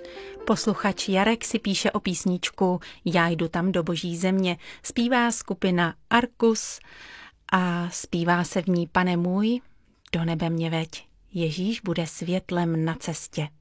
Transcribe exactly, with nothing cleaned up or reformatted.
Posluchač Jarek si píše o písničku Já jdu tam do boží země. Zpívá skupina Arkus a zpívá se v ní Pane můj, do nebe mě veď. Ježíš bude světlem na cestě.